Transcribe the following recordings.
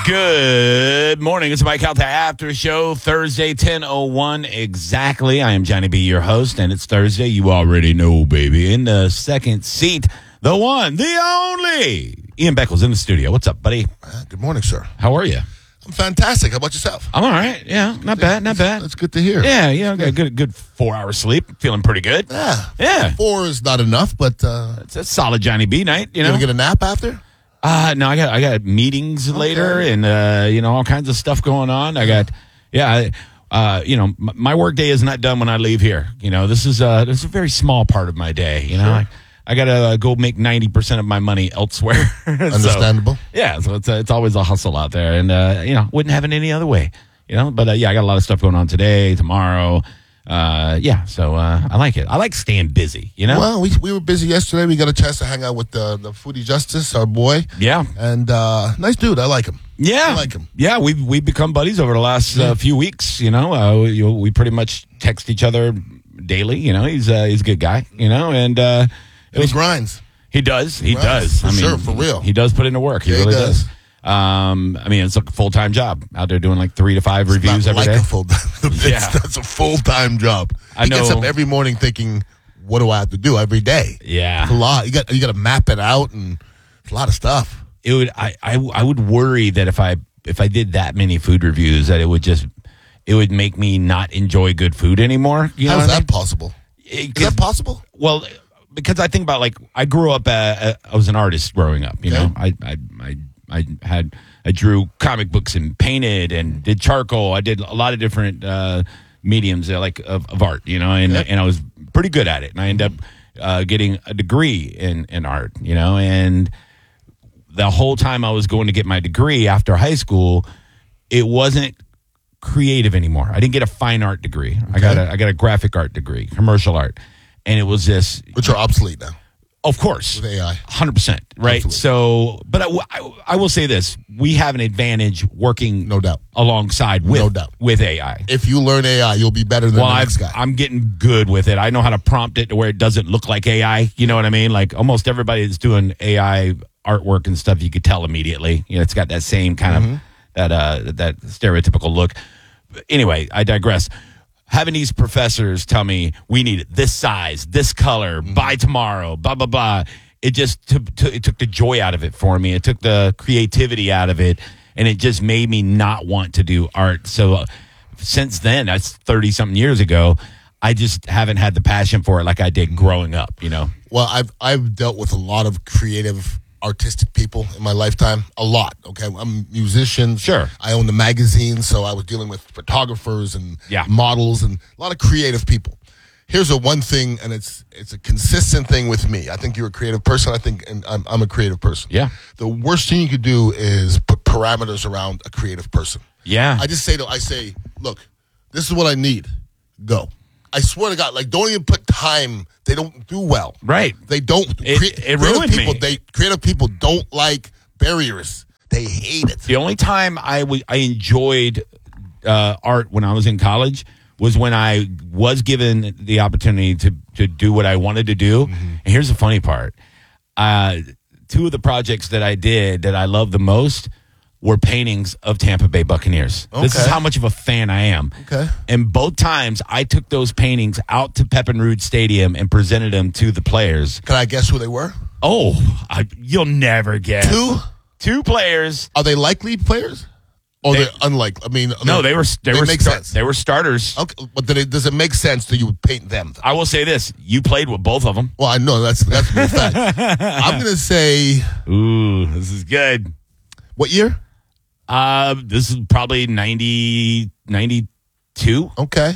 Good morning. It's Mike Out the After Show, Thursday, 10:01 exactly. I am Johnny B, your host, and it's Thursday. You already know, baby. In the second seat, the one, the only, Ian Beckles in the studio. What's up, buddy? Good morning, sir. How are you? I'm fantastic. How about yourself? I'm all right. Yeah, not bad. That's good to hear. Yeah, I got a good 4 hours sleep. Feeling pretty good. Yeah. 4 is not enough, but It's a solid Johnny B night, you know. gonna get a nap after? No, I got meetings later and all kinds of stuff going on. I got my work day is not done when I leave here. You know, this is a very small part of my day, you know. Sure. I got to go make 90% of my money elsewhere. Understandable. So it's always a hustle out there, and wouldn't have it any other way, you know. But I got a lot of stuff going on today, tomorrow. So I like it. I like staying busy, you know. Well, we were busy yesterday. We got a chance to hang out with the Foodie Justice, our boy. Yeah. And nice dude. I like him. Yeah. I like him. Yeah, we've become buddies over the last few weeks, you know. We pretty much text each other daily, you know. He's a good guy, you know, and he grinds. He does. He does. For real. He does put into work. He really does. It's like a full-time job out there doing like 3 to 5 reviews every day. That's a full-time job. He gets up every morning thinking, what do I have to do every day? Yeah. It's a lot. You got to map it out, and it's a lot of stuff. I would worry that if I did that many food reviews that it would make me not enjoy good food anymore. You know How is that possible? Is that possible? Well, because I think about, like, I grew up I was an artist growing up, you know. I drew comic books and painted and did charcoal. I did a lot of different mediums of art, you know, and I was pretty good at it. And I ended up getting a degree in art, you know, and the whole time I was going to get my degree after high school, it wasn't creative anymore. I didn't get a fine art degree. Okay. I got a graphic art degree, commercial art. And it was this, which are obsolete now. Of course. With AI. 100%. Right. Absolutely. So, but I will say this. We have an advantage working no doubt alongside with AI. If you learn AI, you'll be better than the next guy. I'm getting good with it. I know how to prompt it to where it doesn't look like AI. You know what I mean? Like almost everybody that's doing AI artwork and stuff, you could tell immediately. You know, it's got that same kind of that stereotypical look. Anyway, I digress. Having these professors tell me we need it this size, this color, by tomorrow, blah, blah, blah. It just it took the joy out of it for me. It took the creativity out of it, and it just made me not want to do art. So since then, that's 30-something years ago, I just haven't had the passion for it like I did growing up, you know? Well, I've dealt with a lot of creative artistic people in my lifetime, a lot. Okay, I'm a musician. Sure, I own the magazine, so I was dealing with photographers and models and a lot of creative people. Here's one thing, and it's a consistent thing with me. I think you're a creative person. And I'm a creative person. Yeah. The worst thing you could do is put parameters around a creative person. Yeah. I say, look, this is what I need. Go. I swear to God, like, don't even put time. They don't do well. Right. They don't. It ruined me. Creative people don't like barriers. They hate it. The only time I enjoyed art when I was in college was when I was given the opportunity to do what I wanted to do. Mm-hmm. And here's the funny part. 2 of the projects that I did that I love the most were paintings of Tampa Bay Buccaneers. Okay. This is how much of a fan I am. Okay. And both times I took those paintings out to Pepinrude Stadium and presented them to the players. Can I guess who they were? Oh, you'll never guess. 2 players. Are they likely players? Or they're unlikely? I mean, no, they make sense. They were starters. Okay, but does it make sense that you would paint them? I will say this: you played with both of them. Well, I know that's a fact. I'm gonna say, ooh, this is good. What year? This is probably 92. Okay.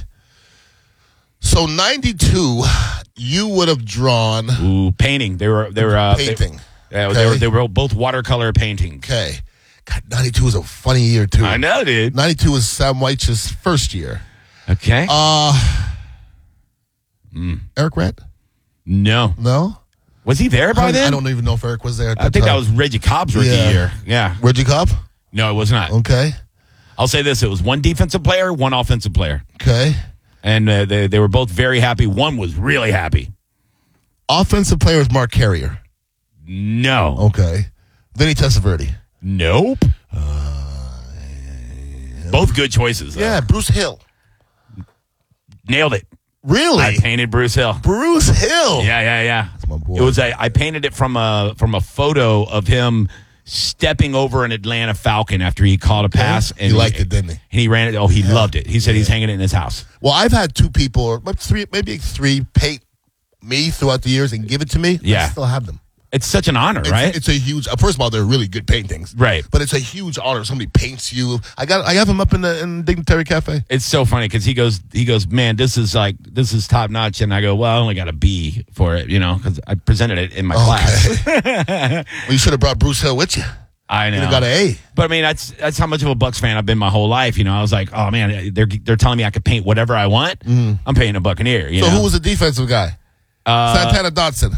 So 92, you would have drawn painting. They were painting. They were both watercolor paintings. Okay. God, 92 was a funny year too. I know, dude. 92 was Sam Weich's first year. Okay. Eric Redd? No. Was he there by then? I don't even know if Eric was there. I think that was Reggie Cobb's rookie year. Yeah. Reggie Cobb? No, it was not. Okay. I'll say this: it was 1 defensive player, 1 offensive player. Okay. And they were both very happy. One was really happy. Offensive player was Mark Carrier. No. Okay. Vinny Testaverde. Nope. both good choices. Though. Yeah, Bruce Hill. Nailed it. Really? I painted Bruce Hill. Bruce Hill. Yeah. That's my boy. It was I painted it from a photo of him stepping over an Atlanta Falcon after he caught a pass. And he liked it, didn't he? And he ran it. Oh, he loved it. He said he's hanging it in his house. Well, I've had 2 people, or maybe 3, paint me throughout the years and give it to me. Yeah. I still have them. It's such an honor, right? It's a huge. First of all, they're really good paintings, right? But it's a huge honor. Somebody paints you. I have them up in the Dignitary Cafe. It's so funny because he goes, man, this is top notch, and I go, well, I only got a B for it, because I presented it in my class. Well, you should have brought Bruce Hill with you. I know. You got an A. But I mean, that's how much of a Bucs fan I've been my whole life. I was like, oh man, they're telling me I could paint whatever I want. I'm painting a Buccaneer. So who was the defensive guy? Santana Dotson.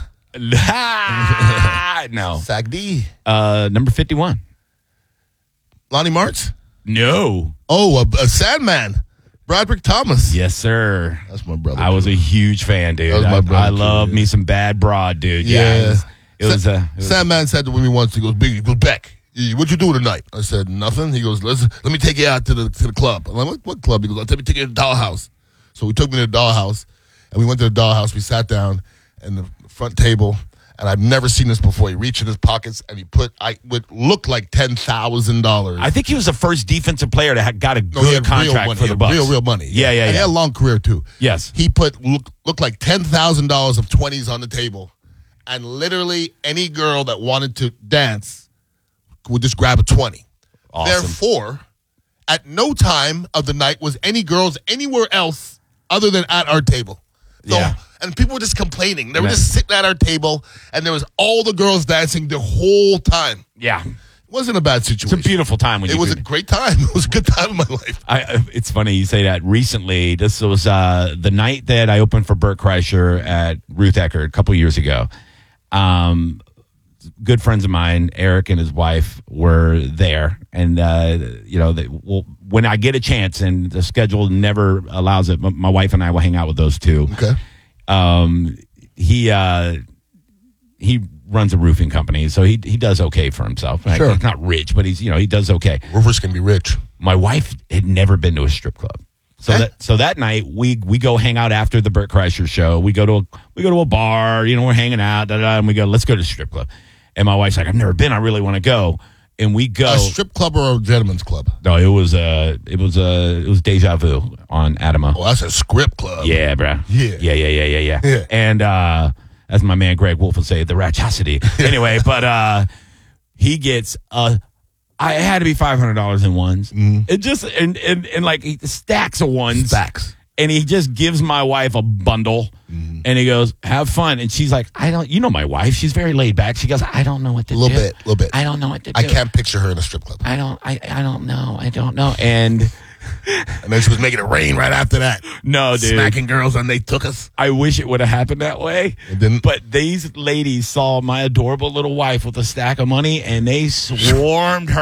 No. Sack D. Number 51. Lonnie Martz? No. Oh, a Sandman. Broderick Thomas. Yes, sir. That's my brother. I was a huge fan, dude. That was my brother. I love me some bad broad, dude. Yeah. It was Sandman said to me once, he goes, Biggie, he goes, Beck, what you doing tonight? I said, nothing. He goes, let me take you out to the club. I'm like, what club? He goes, let me take you to the Dollhouse. So he took me to the Dollhouse, and we went to the Dollhouse. We sat down in the front table, and I've never seen this before. He reached in his pockets, and he what looked like $10,000. I think he was the first defensive player that got a good contract for the Bucs. Real money. Yeah. And he had a long career, too. Yes. He looked like $10,000 of 20s on the table, and literally any girl that wanted to dance would just grab a 20. Awesome. Therefore, at no time of the night was any girls anywhere else other than at our table. So, yeah. And people were just complaining. They were just sitting at our table, and there was all the girls dancing the whole time. Yeah. It wasn't a bad situation. It's a beautiful time. It was a great time. It was a good time in my life. It's funny you say that. Recently, this was the night that I opened for Bert Kreischer at Ruth Eckerd a couple years ago. Good friends of mine, Eric and his wife, were there. And, when I get a chance, and the schedule never allows it, my wife and I will hang out with those two. Okay. He runs a roofing company, so he does okay for himself. Sure. He's not rich, but he does okay. Roofers can be rich. My wife had never been to a strip club. So that night we go hang out after the Bert Kreischer show. We go to a bar, we're hanging out, and we go, let's go to the strip club. And my wife's like, I've never been, I really want to go. And we go. A strip club or a gentleman's club? No, it was Deja Vu on Adama. Oh, that's a script club. Yeah, bro. Yeah. And as my man Greg Wolf would say, the ratchosity. Anyway, but he gets I had to be $500 in ones. It just and like stacks of ones. Stacks. And he just gives my wife a bundle, and he goes, "Have fun." And she's like, "I don't." My wife. She's very laid back. She goes, "I don't know what to do." A little bit. I don't know what to do. I can't picture her in a strip club. I don't know. And then she was making it rain right after that. No, dude. Smacking girls and they took us. I wish it would have happened that way. It didn't. But these ladies saw my adorable little wife with a stack of money, and they swarmed her.